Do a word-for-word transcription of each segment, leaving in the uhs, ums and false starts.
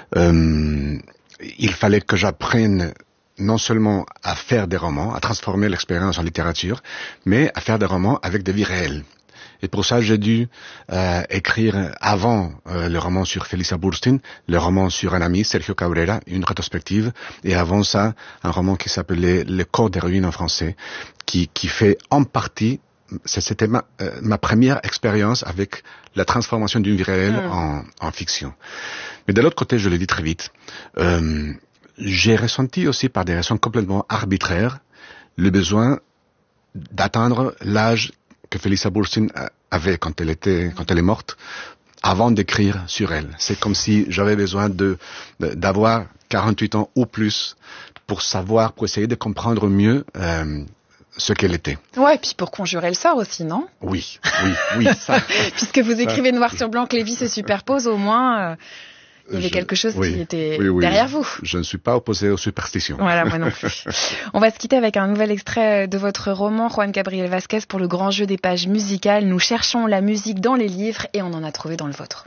Euh, il fallait que j'apprenne non seulement à faire des romans, à transformer l'expérience en littérature, mais à faire des romans avec des vies réelles. Et pour ça, j'ai dû euh, écrire avant euh, le roman sur Felisa Burstyn, le roman sur un ami, Sergio Cabrera, une rétrospective, et avant ça, un roman qui s'appelait Le corps des ruines en français, qui, qui fait en partie, c'était ma, euh, ma première expérience avec la transformation d'une vie réelle mmh. en, en fiction. Mais de l'autre côté, je le dis très vite, euh, j'ai ressenti aussi par des raisons complètement arbitraires le besoin d'atteindre l'âge que Felisa Burstyn avait quand elle était, quand elle est morte, avant d'écrire sur elle. C'est comme si j'avais besoin de, d'avoir quarante-huit ans ou plus pour savoir, pour essayer de comprendre mieux euh, ce qu'elle était. Ouais, et puis pour conjurer le sort aussi, non? Oui, oui, oui. Ça, Puisque vous écrivez ça, noir sur blanc que les vies se superposent, au moins... Euh... Il y avait je, quelque chose oui, qui était oui, oui, derrière vous. Je ne suis pas opposé aux superstitions. Voilà, moi non plus. On va se quitter avec un nouvel extrait de votre roman, Juan Gabriel Vázquez, pour le grand jeu des pages musicales. Nous cherchons la musique dans les livres et on en a trouvé dans le vôtre.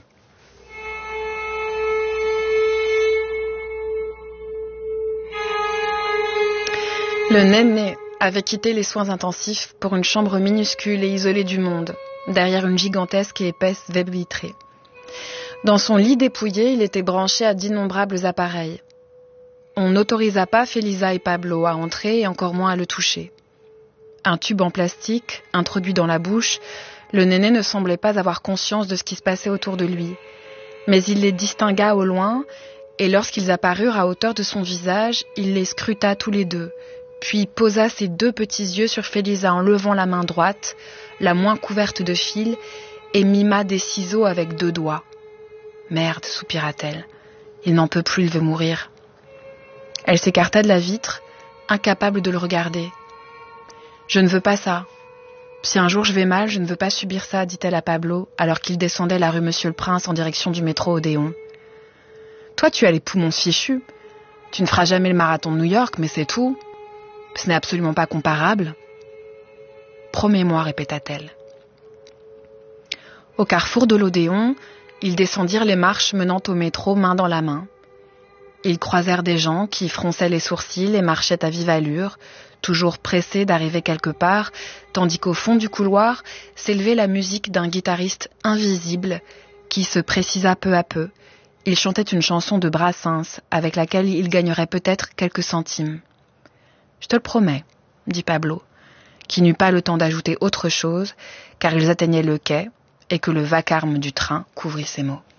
Le Néné avait quitté les soins intensifs pour une chambre minuscule et isolée du monde, derrière une gigantesque et épaisse baie vitrée. Dans son lit dépouillé, il était branché à d'innombrables appareils. On n'autorisa pas Felisa et Pablo à entrer et encore moins à le toucher. Un tube en plastique, introduit dans la bouche, le Néné ne semblait pas avoir conscience de ce qui se passait autour de lui. Mais il les distingua au loin, et lorsqu'ils apparurent à hauteur de son visage, il les scruta tous les deux, puis posa ses deux petits yeux sur Felisa en levant la main droite, la moins couverte de fils, et mima des ciseaux avec deux doigts. Merde, soupira-t-elle. Il n'en peut plus, il veut mourir. Elle s'écarta de la vitre, incapable de le regarder. Je ne veux pas ça. Si un jour je vais mal, je ne veux pas subir ça, dit-elle à Pablo, alors qu'il descendait la rue Monsieur-le-Prince en direction du métro Odéon. Toi, tu as les poumons fichus. Tu ne feras jamais le marathon de New York, mais c'est tout. Ce n'est absolument pas comparable. Promets-moi, répéta-t-elle. Au carrefour de l'Odéon, ils descendirent les marches menant au métro main dans la main. Ils croisèrent des gens qui fronçaient les sourcils et marchaient à vive allure, toujours pressés d'arriver quelque part, tandis qu'au fond du couloir s'élevait la musique d'un guitariste invisible qui se précisa peu à peu. Il chantait une chanson de Brassens avec laquelle il gagnerait peut-être quelques centimes. « Je te le promets, » dit Pablo, qui n'eut pas le temps d'ajouter autre chose, car ils atteignaient le quai et que le vacarme du train couvrit ses mots.